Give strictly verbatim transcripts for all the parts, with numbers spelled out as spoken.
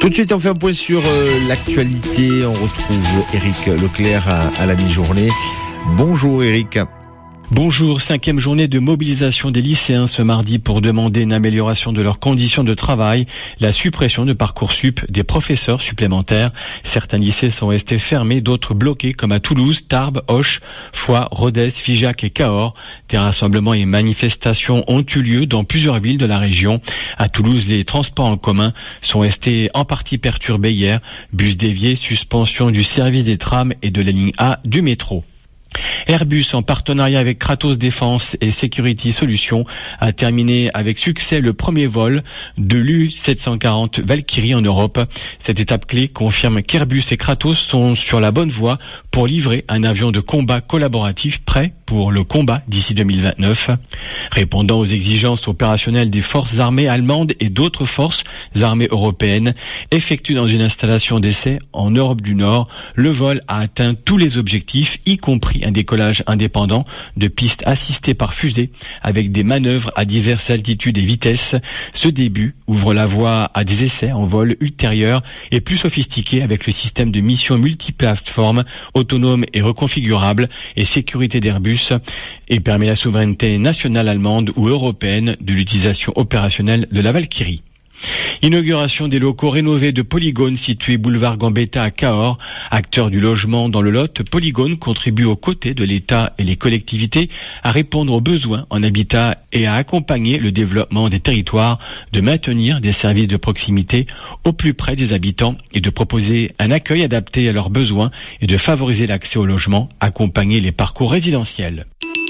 Tout de suite, on fait un point sur euh, l'actualité. On retrouve Éric Leclerc à, à la mi-journée. Bonjour Éric. Bonjour, cinquième journée de mobilisation des lycéens ce mardi pour demander une amélioration de leurs conditions de travail, la suppression de Parcoursup, des professeurs supplémentaires. Certains lycées sont restés fermés, d'autres bloqués comme à Toulouse, Tarbes, Auch, Foix, Rodez, Figeac et Cahors. Des rassemblements et manifestations ont eu lieu dans plusieurs villes de la région. À Toulouse, les transports en commun sont restés en partie perturbés hier. Bus déviés, suspension du service des trams et de la ligne A du métro. Airbus, en partenariat avec Kratos Défense et Security Solutions, a terminé avec succès le premier vol de l'U sept cent quarante Valkyrie en Europe. Cette étape clé confirme qu'Airbus et Kratos sont sur la bonne voie pour livrer un avion de combat collaboratif prêt pour le combat d'ici deux mille vingt-neuf. Répondant aux exigences opérationnelles des forces armées allemandes et d'autres forces armées européennes, effectué dans une installation d'essai en Europe du Nord, le vol a atteint tous les objectifs, y compris un décollage indépendant de pistes assistées par fusée avec des manœuvres à diverses altitudes et vitesses. Ce début ouvre la voie à des essais en vol ultérieur et plus sophistiqués avec le système de mission multiplateforme autonome et reconfigurable et sécurité d'Airbus et permet la souveraineté nationale allemande ou européenne de l'utilisation opérationnelle de la Valkyrie. Inauguration des locaux rénovés de Polygone situés boulevard Gambetta à Cahors. Acteur du logement dans le Lot, Polygone contribue aux côtés de l'État et les collectivités à répondre aux besoins en habitat et à accompagner le développement des territoires, de maintenir des services de proximité au plus près des habitants et de proposer un accueil adapté à leurs besoins et de favoriser l'accès au logement, accompagner les parcours résidentiels.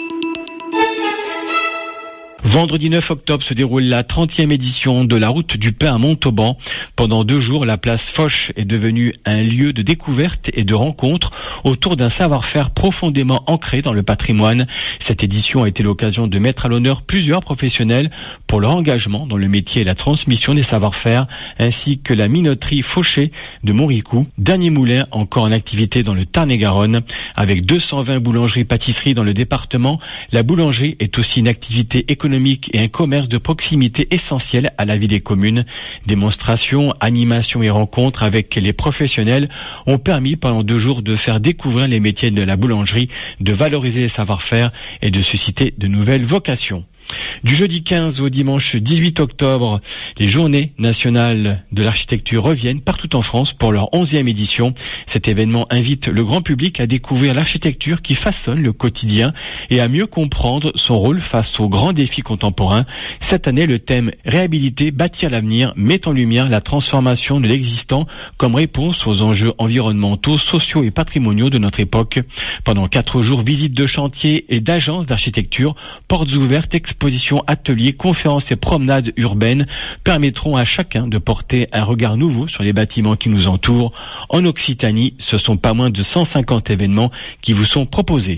Vendredi neuf octobre se déroule la trentième édition de la route du pain à Montauban. Pendant deux jours, la place Foch est devenue un lieu de découverte et de rencontre autour d'un savoir-faire profondément ancré dans le patrimoine. Cette édition a été l'occasion de mettre à l'honneur plusieurs professionnels pour leur engagement dans le métier et la transmission des savoir-faire, ainsi que la minoterie Fauché de Montricou, dernier moulin encore en activité dans le Tarn-et-Garonne. Avec deux cent vingt boulangeries-pâtisseries dans le département, la boulangerie est aussi une activité économique et un commerce de proximité essentiel à la vie des communes. Démonstrations, animations et rencontres avec les professionnels ont permis pendant deux jours de faire découvrir les métiers de la boulangerie, de valoriser les savoir-faire et de susciter de nouvelles vocations. Du jeudi quinze au dimanche dix-huit octobre, les journées nationales de l'architecture reviennent partout en France pour leur onzième édition. Cet événement invite le grand public à découvrir l'architecture qui façonne le quotidien et à mieux comprendre son rôle face aux grands défis contemporains. Cette année, le thème « Réhabiliter, bâtir l'avenir » met en lumière la transformation de l'existant comme réponse aux enjeux environnementaux, sociaux et patrimoniaux de notre époque. Pendant quatre jours, visites de chantiers et d'agences d'architecture, portes ouvertes, expositions, ateliers, conférences et promenades urbaines permettront à chacun de porter un regard nouveau sur les bâtiments qui nous entourent. En Occitanie, ce sont pas moins de cent cinquante événements qui vous sont proposés.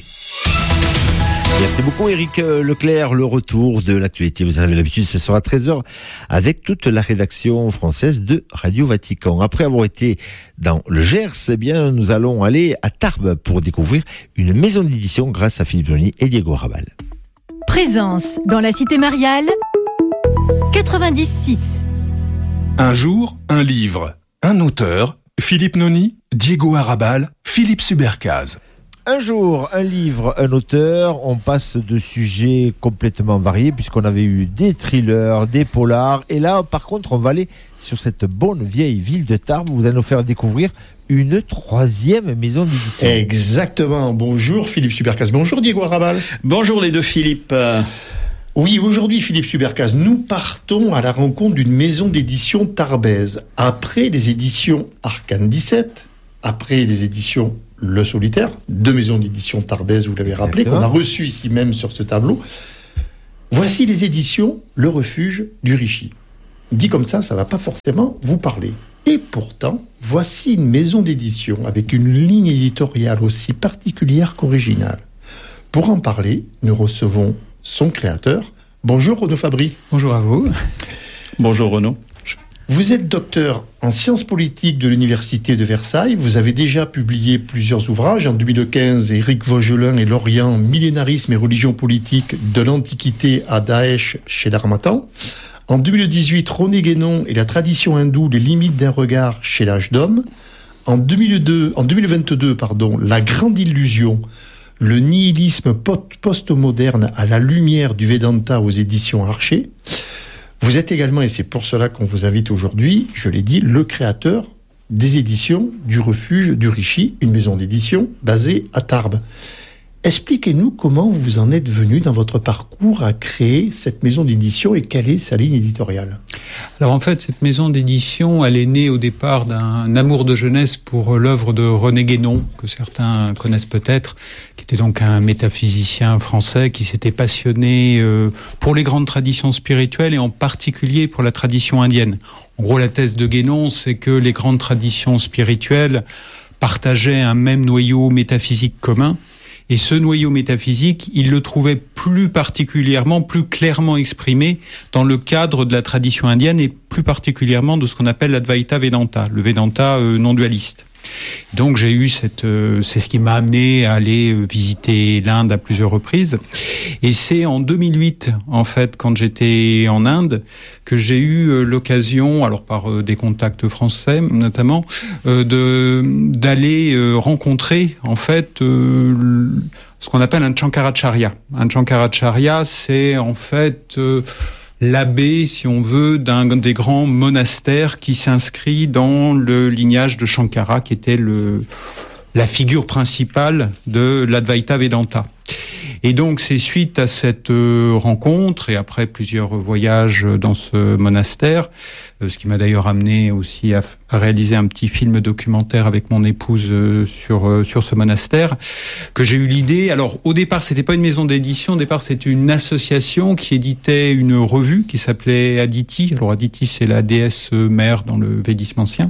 Merci beaucoup Éric Leclerc. Le retour de l'actualité, vous en avez l'habitude, ce sera treize heures avec toute la rédaction française de Radio Vatican. Après avoir été dans le Gers, eh bien, nous allons aller à Tarbes pour découvrir une maison d'édition grâce à Philippe Noni et Diego Arrabal. Présence dans la cité mariale quatre-vingt-dix six. Un jour, un livre, un auteur, Philippe Noni, Diego Arrabal, Philippe Subercaz. Un jour, un livre, un auteur, on passe de sujets complètement variés puisqu'on avait eu des thrillers, des polars et là par contre on va aller sur cette bonne vieille ville de Tarbes. Vous allez nous faire découvrir une troisième maison d'édition. Exactement, bonjour Philippe Subercaz, bonjour Diego Arrabal. Bonjour les deux Philippe. Oui, aujourd'hui Philippe Subercaz, nous partons à la rencontre d'une maison d'édition tarbaise. Après les éditions Arcane dix-sept, après les éditions Le Solitaire, deux maisons d'édition tarbaises, vous l'avez rappelé, qu'on a reçues ici même sur ce tableau. Voici les éditions Le Refuge du Richy. Dit comme ça, ça ne va pas forcément vous parler. Et pourtant, voici une maison d'édition avec une ligne éditoriale aussi particulière qu'originale. Pour en parler, nous recevons son créateur. Bonjour Renaud Fabry. Bonjour à vous. Bonjour Renaud. Vous êtes docteur en sciences politiques de l'Université de Versailles. Vous avez déjà publié plusieurs ouvrages. En deux mille quinze, Éric Vaugelin et Lorient, Millénarisme et religion politique de l'Antiquité à Daesh chez l'Harmattan. En deux mille dix-huit, René Guénon et la tradition hindoue, les limites d'un regard chez l'âge d'homme. En, deux mille deux, en deux mille vingt-deux, pardon, La grande illusion, le nihilisme post-moderne à la lumière du Vedanta aux éditions Archer. Vous êtes également, et c'est pour cela qu'on vous invite aujourd'hui, je l'ai dit, le créateur des éditions du Refuge du Rishi, une maison d'édition basée à Tarbes. Expliquez-nous comment vous en êtes venu dans votre parcours à créer cette maison d'édition et quelle est sa ligne éditoriale. Alors en fait, cette maison d'édition, elle est née au départ d'un amour de jeunesse pour l'œuvre de René Guénon, que certains connaissent peut-être, qui était donc un métaphysicien français qui s'était passionné pour les grandes traditions spirituelles et en particulier pour la tradition indienne. En gros, la thèse de Guénon, c'est que les grandes traditions spirituelles partageaient un même noyau métaphysique commun. Et ce noyau métaphysique, il le trouvait plus particulièrement, plus clairement exprimé dans le cadre de la tradition indienne et plus particulièrement de ce qu'on appelle l'Advaita Vedanta, le Vedanta euh, non dualiste. Donc j'ai eu cette, euh, c'est ce qui m'a amené à aller visiter l'Inde à plusieurs reprises. Et c'est en deux mille huit, en fait, quand j'étais en Inde, que j'ai eu euh, l'occasion, alors par euh, des contacts français notamment, euh, de d'aller euh, rencontrer en fait euh, ce qu'on appelle un Shankaracharya. Un Shankaracharya, c'est en fait euh, l'abbé, si on veut, d'un des grands monastères qui s'inscrit dans le lignage de Shankara, qui était le, la figure principale de l'Advaita Vedanta. Et donc, c'est suite à cette euh, rencontre et après plusieurs voyages dans ce monastère, euh, ce qui m'a d'ailleurs amené aussi à, à réaliser un petit film documentaire avec mon épouse euh, sur euh, sur ce monastère, que j'ai eu l'idée. Alors, au départ, c'était pas une maison d'édition. Au départ, c'était une association qui éditait une revue qui s'appelait Aditi. Alors, Aditi, c'est la déesse mère dans le védisme ancien.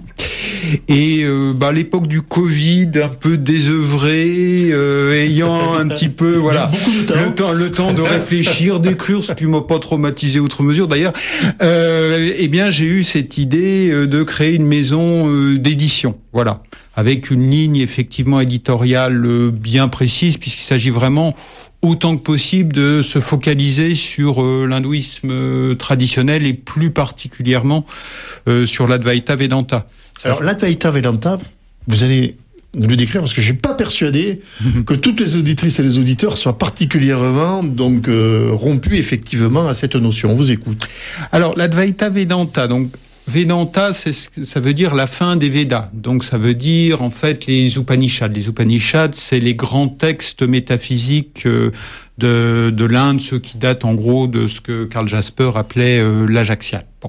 Et euh, bah, à l'époque du Covid, un peu désœuvré, euh, ayant un petit peu, voilà, le temps, le temps de réfléchir, d'écrire, ce qui m'a pas traumatisé outre mesure d'ailleurs. Euh, eh bien, j'ai eu cette idée de créer une maison euh, d'édition, voilà, avec une ligne effectivement éditoriale bien précise, puisqu'il s'agit vraiment autant que possible de se focaliser sur euh, l'hindouisme euh, traditionnel et plus particulièrement euh, sur l'Advaita Vedanta. Alors, l'Advaita Vedanta, vous allez nous le décrire parce que je ne suis pas persuadé que toutes les auditrices et les auditeurs soient particulièrement donc, euh, rompus effectivement à cette notion. On vous écoute. Alors, l'Advaita Vedanta, donc Vedanta, c'est, ça veut dire la fin des Védas. Donc, ça veut dire, en fait, les Upanishads. Les Upanishads, c'est les grands textes métaphysiques euh, de, de l'Inde, ceux qui datent, en gros, de ce que Karl Jasper appelait euh, l'âge axial. Bon.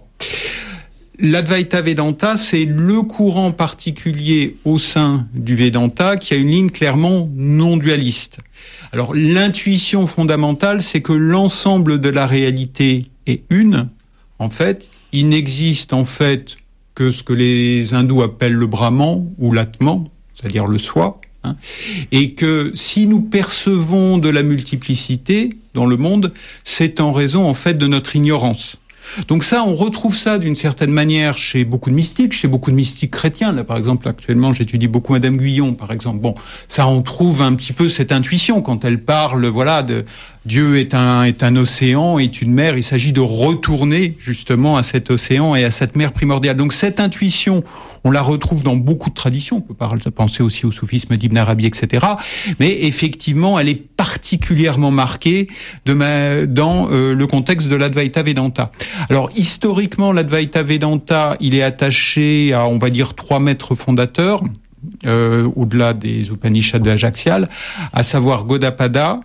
L'Advaita Vedanta, c'est le courant particulier au sein du Vedanta qui a une ligne clairement non dualiste. Alors, l'intuition fondamentale, c'est que l'ensemble de la réalité est une. En fait, il n'existe en fait que ce que les hindous appellent le Brahman ou l'Atman, c'est-à-dire le soi, hein, et que si nous percevons de la multiplicité dans le monde, c'est en raison en fait de notre ignorance. Donc ça, on retrouve ça d'une certaine manière chez beaucoup de mystiques, chez beaucoup de mystiques chrétiens. Là, par exemple, actuellement, j'étudie beaucoup Madame Guyon, par exemple. Bon, ça, on trouve un petit peu cette intuition quand elle parle, voilà, de Dieu est un est un océan, est une mer. Il s'agit de retourner justement à cet océan et à cette mer primordiale. Donc cette intuition, on la retrouve dans beaucoup de traditions. On peut penser aussi au soufisme d'Ibn Arabi, et cetera. Mais effectivement, elle est particulièrement marquée de ma, dans euh, le contexte de l'Advaita Vedanta. Alors historiquement, l'Advaita Vedanta, il est attaché à, on va dire, trois maîtres fondateurs, euh, au-delà des Upanishads de l'âge axial, à savoir Gaudapada,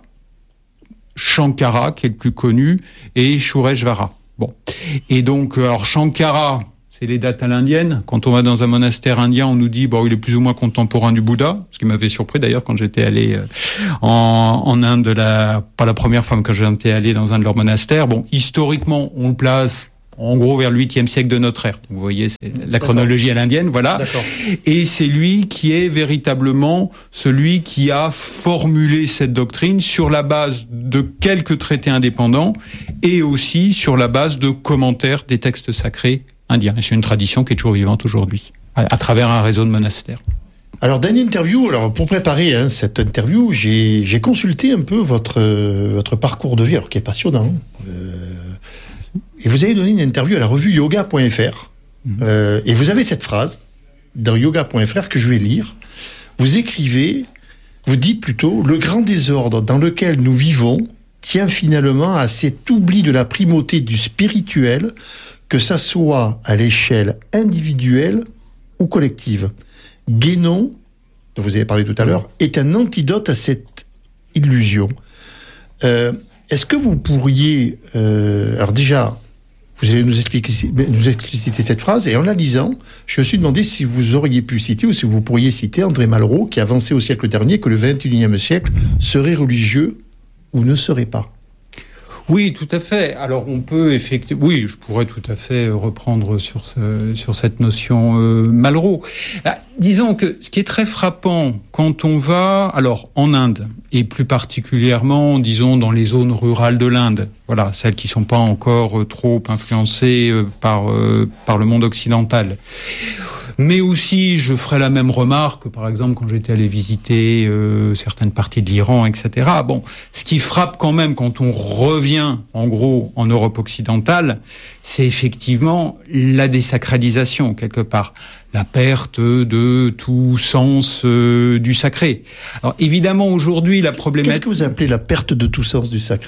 Shankara, qui est le plus connu, et Shureshvara. Bon. Et donc, alors Shankara, c'est les dates à l'indienne. Quand on va dans un monastère indien, on nous dit, bon, il est plus ou moins contemporain du Bouddha, ce qui m'avait surpris d'ailleurs quand j'étais allé en, en Inde, la, pas la première fois que j'étais allé dans un de leurs monastères. Bon, historiquement, on le place en gros vers le huitième siècle de notre ère. Vous voyez, c'est la chronologie à l'indienne, voilà. D'accord. Et c'est lui qui est véritablement celui qui a formulé cette doctrine sur la base de quelques traités indépendants et aussi sur la base de commentaires des textes sacrés indiens. Et c'est une tradition qui est toujours vivante aujourd'hui, à, à travers un réseau de monastères. Alors, dans l'interview, alors pour préparer hein, cette interview, j'ai, j'ai consulté un peu votre, euh, votre parcours de vie, alors qui est passionnant. Euh, Et vous avez donné une interview à la revue yoga point f r. Mmh. Euh, et vous avez cette phrase dans yoga point f r que je vais lire. Vous écrivez, vous dites plutôt, le grand désordre dans lequel nous vivons tient finalement à cet oubli de la primauté du spirituel, que ça soit à l'échelle individuelle ou collective. Guénon, dont vous avez parlé tout à l'heure, est un antidote à cette illusion. Euh, est-ce que vous pourriez, euh, alors déjà, vous allez nous expliquer, nous expliciter cette phrase, et en la lisant, je me suis demandé si vous auriez pu citer, ou si vous pourriez citer André Malraux, qui avançait au siècle dernier que le vingt et unième siècle serait religieux ou ne serait pas. Oui, tout à fait. Alors on peut effectivement, oui, je pourrais tout à fait reprendre sur ce, sur cette notion euh, Malraux. Bah, disons que ce qui est très frappant quand on va, alors en Inde et plus particulièrement, disons dans les zones rurales de l'Inde, voilà, celles qui sont pas encore euh, trop influencées euh, par euh, par le monde occidental. Mais aussi, je ferai la même remarque, par exemple, quand j'étais allé visiter euh, certaines parties de l'Iran, et cetera. Bon, ce qui frappe quand même quand on revient, en gros, en Europe occidentale, c'est effectivement la désacralisation, quelque part. La perte de tout sens euh, du sacré. Alors, évidemment, aujourd'hui, la problématique... Qu'est-ce que vous appelez la perte de tout sens du sacré ?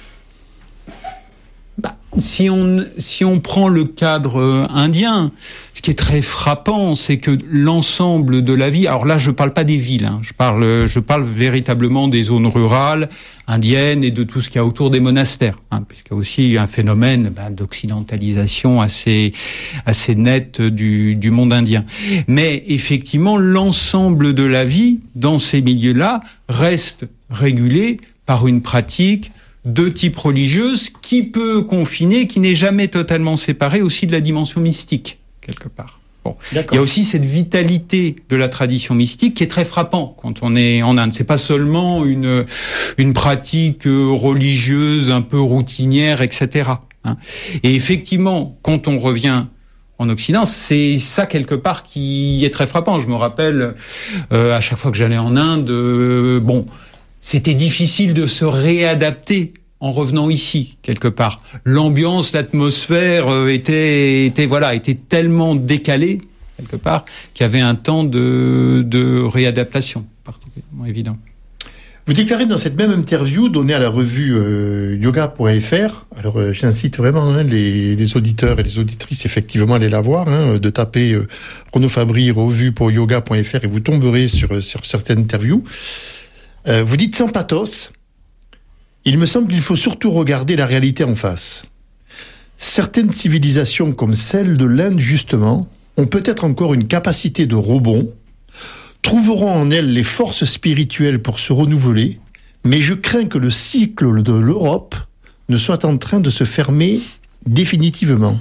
Bah, si on si on prend le cadre euh, indien, ce qui est très frappant, c'est que l'ensemble de la vie. Alors là, je parle pas des villes, hein, je parle je parle véritablement des zones rurales indiennes et de tout ce qu'il y a autour des monastères, hein, puisqu'il y a aussi un phénomène bah, d'occidentalisation assez assez net du du monde indien. Mais effectivement, l'ensemble de la vie dans ces milieux-là reste régulé par une pratique de type religieuse qui peut confiner, qui n'est jamais totalement séparée aussi de la dimension mystique, quelque part. Bon. Il y a aussi cette vitalité de la tradition mystique qui est très frappant quand on est en Inde. C'est pas seulement une, une pratique religieuse un peu routinière, et cetera. Hein. Et effectivement, quand on revient en Occident, c'est ça quelque part qui est très frappant. Je me rappelle, euh, à chaque fois que j'allais en Inde, euh, bon... c'était difficile de se réadapter en revenant ici, quelque part. L'ambiance, l'atmosphère euh, était, était, voilà, était tellement décalée, quelque part, qu'il y avait un temps de, de réadaptation particulièrement évident. Vous déclarez dans cette même interview donnée à la revue euh, yoga point f r, alors euh, j'incite vraiment hein, les, les auditeurs et les auditrices effectivement à aller la voir, hein, de taper euh, Renaud Fabry, revue pour yoga point f r et vous tomberez sur, sur certaines interviews. Euh, vous dites sans pathos, il me semble qu'il faut surtout regarder la réalité en face. Certaines civilisations comme celle de l'Inde, justement, ont peut-être encore une capacité de rebond, trouveront en elles les forces spirituelles pour se renouveler, mais je crains que le cycle de l'Europe ne soit en train de se fermer définitivement.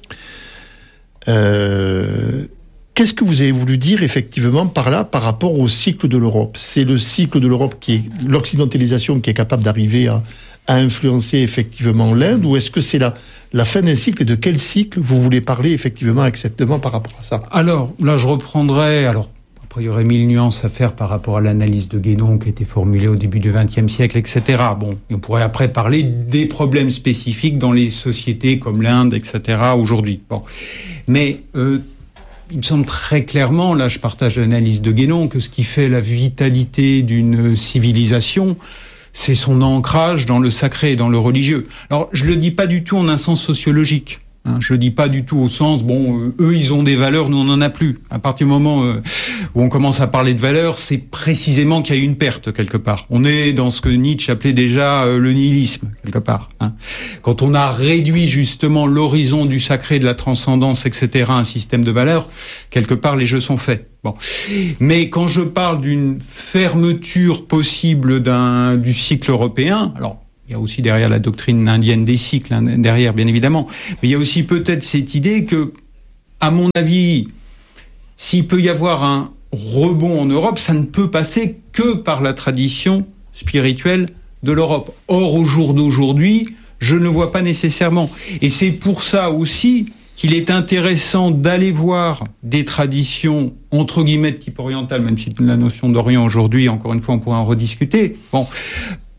Euh... Qu'est-ce que vous avez voulu dire effectivement par là, par rapport au cycle de l'Europe ? C'est le cycle de l'Europe qui est l'occidentalisation qui est capable d'arriver à, à influencer effectivement l'Inde, ou est-ce que c'est la, la fin d'un cycle ? Et de quel cycle vous voulez parler effectivement exactement par rapport à ça ? Alors là, je reprendrai. Alors après, il y aurait mille nuances à faire par rapport à l'analyse de Guénon qui a été formulée au début du vingtième siècle, et cetera. Bon, et on pourrait après parler des problèmes spécifiques dans les sociétés comme l'Inde, et cetera. Aujourd'hui. Bon, mais euh, il me semble très clairement, là je partage l'analyse de Guénon, que ce qui fait la vitalité d'une civilisation, c'est son ancrage dans le sacré, dans le religieux. Alors je le dis pas du tout en un sens sociologique. Hein, je le dis pas du tout au sens, bon, euh, eux ils ont des valeurs, nous on en a plus. À partir du moment euh, où on commence à parler de valeurs, c'est précisément qu'il y a eu une perte quelque part. On est dans ce que Nietzsche appelait déjà euh, le nihilisme quelque part. Hein. Quand on a réduit justement l'horizon du sacré, de la transcendance, et cetera, un système de valeurs, quelque part les jeux sont faits. Bon, mais quand je parle d'une fermeture possible d'un du cycle européen, alors. Il y a aussi derrière la doctrine indienne des cycles, hein, derrière bien évidemment. Mais il y a aussi peut-être cette idée que, à mon avis, s'il peut y avoir un rebond en Europe, ça ne peut passer que par la tradition spirituelle de l'Europe. Or, au jour d'aujourd'hui, je ne le vois pas nécessairement. Et c'est pour ça aussi qu'il est intéressant d'aller voir des traditions, entre guillemets, de type oriental, même si la notion d'Orient aujourd'hui, encore une fois, on pourrait en rediscuter. Bon.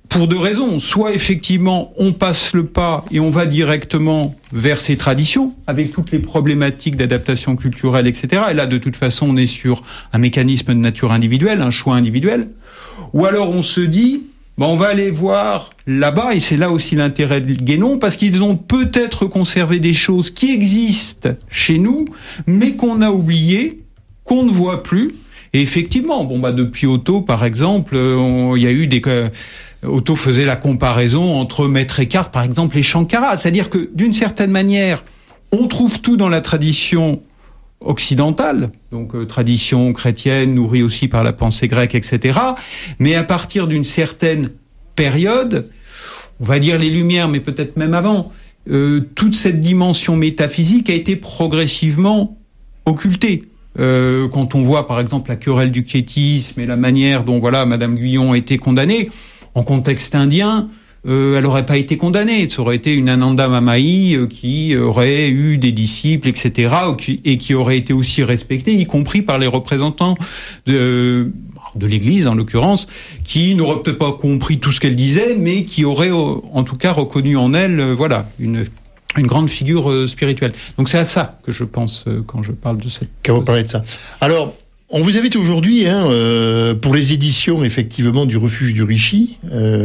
pour deux raisons. Soit effectivement, on passe le pas et on va directement vers ces traditions, avec toutes les problématiques d'adaptation culturelle, et cetera. Et là, de toute façon, on est sur un mécanisme de nature individuelle, un choix individuel. Ou alors on se dit, bon, on va aller voir là-bas, et c'est là aussi l'intérêt de Guénon, parce qu'ils ont peut-être conservé des choses qui existent chez nous, mais qu'on a oubliées, qu'on ne voit plus. Et effectivement, bon bah depuis Otto, par exemple, il y a eu des... Euh, Otto faisait la comparaison entre Maître Eckhart, par exemple, et Shankara. C'est-à-dire que, d'une certaine manière, on trouve tout dans la tradition occidentale, donc euh, tradition chrétienne, nourrie aussi par la pensée grecque, et cetera. Mais à partir d'une certaine période, on va dire les Lumières, mais peut-être même avant, euh, toute cette dimension métaphysique a été progressivement occultée. Euh, quand on voit, par exemple, la querelle du quiétisme et la manière dont, voilà, Madame Guyon a été condamnée, en contexte indien, euh, elle n'aurait pas été condamnée. Ça aurait été une Ananda Mamaï euh, qui aurait eu des disciples, et cetera, qui, et qui aurait été aussi respectée, y compris par les représentants de, de l'Église, en l'occurrence, qui n'auraient peut-être pas compris tout ce qu'elle disait, mais qui auraient, en tout cas, reconnu en elle, euh, voilà, une... une grande figure euh, spirituelle. Donc c'est à ça que je pense euh, quand je parle de cette... Quand vous parlez de ça. Alors, on vous invite aujourd'hui hein, euh, pour les éditions, effectivement, du Refuge du Rishi,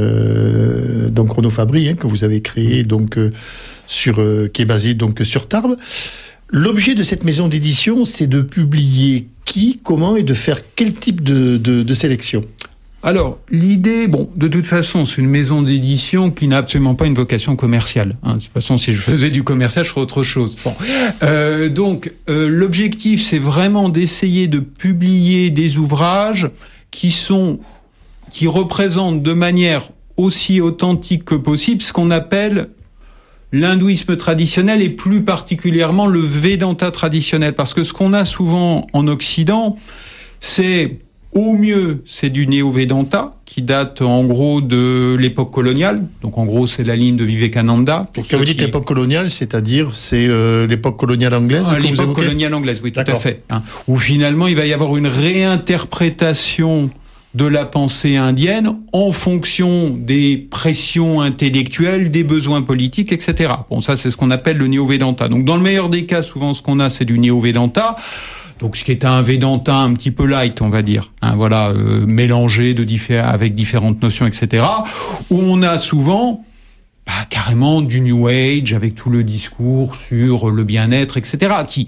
euh, donc Renaud Fabry, hein, que vous avez créé, donc, euh, sur, euh, qui est basé donc, sur Tarbes. L'objet de cette maison d'édition, c'est de publier qui, comment et de faire quel type de, de, de sélection ? Alors, l'idée, bon, de toute façon, c'est une maison d'édition qui n'a absolument pas une vocation commerciale. Hein. De toute façon, si je faisais du commercial, je ferais autre chose. Bon, euh, donc, euh, l'objectif, c'est vraiment d'essayer de publier des ouvrages qui sont, qui représentent de manière aussi authentique que possible ce qu'on appelle l'hindouisme traditionnel et plus particulièrement le Vedanta traditionnel. Parce que ce qu'on a souvent en Occident, c'est... Au mieux, c'est du Néo-Vedanta, qui date en gros de l'époque coloniale. Donc en gros, c'est la ligne de Vivekananda. Quand vous dites qui... l'époque coloniale, c'est-à-dire c'est euh, l'époque coloniale anglaise ah, L'époque coloniale anglaise, oui, tout D'accord. à fait. Hein, où finalement, il va y avoir une réinterprétation de la pensée indienne en fonction des pressions intellectuelles, des besoins politiques, et cetera. Bon, ça, c'est ce qu'on appelle le Néo-Vedanta. Donc dans le meilleur des cas, souvent, ce qu'on a, c'est du Néo-Vedanta. Donc, ce qui est un Vedanta un petit peu light, on va dire, hein, voilà, euh, mélangé de diffé- avec différentes notions, et cetera. Où on a souvent, bah, carrément du New Age avec tout le discours sur le bien-être, et cetera. Qui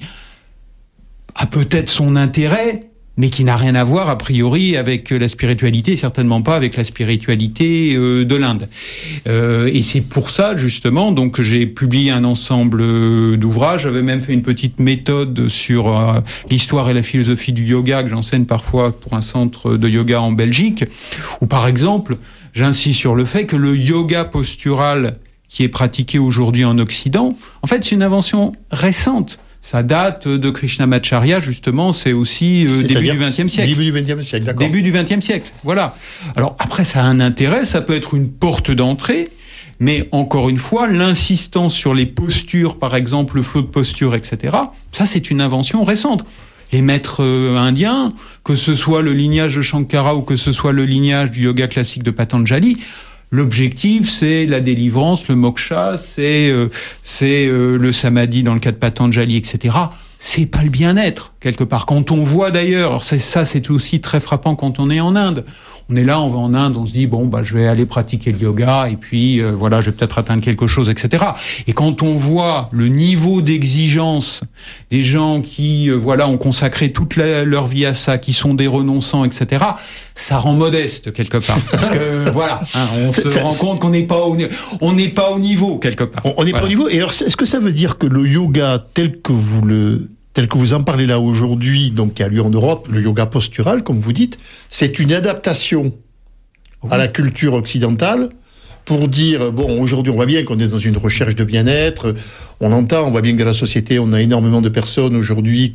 a peut-être son intérêt, mais qui n'a rien à voir a priori avec la spiritualité, certainement pas avec la spiritualité euh, de l'Inde. Euh, et c'est pour ça justement donc que j'ai publié un ensemble euh, d'ouvrages. J'avais même fait une petite méthode sur euh, l'histoire et la philosophie du yoga que j'enseigne parfois pour un centre de yoga en Belgique. Où par exemple, j'insiste sur le fait que le yoga postural qui est pratiqué aujourd'hui en Occident, en fait, c'est une invention récente. Ça date de Krishnamacharya, justement, c'est aussi euh, début du vingtième siècle. Début du vingtième siècle, d'accord. Début du vingtième siècle, voilà. Alors après, ça a un intérêt, ça peut être une porte d'entrée, mais encore une fois, l'insistance sur les postures, par exemple, le flot de posture, et cetera, ça c'est une invention récente. Les maîtres euh, indiens, que ce soit le lignage de Shankara ou que ce soit le lignage du yoga classique de Patanjali, l'objectif, c'est la délivrance, le moksha, c'est euh, c'est euh, le samadhi dans le cas de Patanjali, et cetera. C'est pas le bien-être, quelque part. Quand on voit d'ailleurs, alors c'est, ça c'est aussi très frappant quand on est en Inde. On est là, on va en Inde, on se dit, bon, bah, je vais aller pratiquer le yoga, et puis, euh, voilà, je vais peut-être atteindre quelque chose, et cetera. Et quand on voit le niveau d'exigence des gens qui, euh, voilà, ont consacré toute la, leur vie à ça, qui sont des renonçants, et cetera, ça rend modeste, quelque part. Parce que, voilà, hein, on c'est, se c'est, rend c'est... compte qu'on n'est pas au, on n'est pas au niveau, quelque part. On n'est voilà. pas au niveau. Et alors, est-ce que ça veut dire que le yoga, tel que vous le, tel que vous en parlez là aujourd'hui, donc qui a lieu en Europe, le yoga postural, comme vous dites, c'est une adaptation oui. à la culture occidentale pour dire, bon, aujourd'hui, on voit bien qu'on est dans une recherche de bien-être, on entend, on voit bien que dans la société, on a énormément de personnes aujourd'hui